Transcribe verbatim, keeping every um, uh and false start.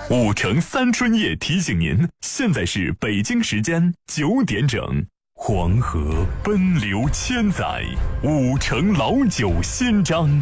五城三春夜提醒您，现在是北京时间九点整。黄河奔流千载，五城老酒新章。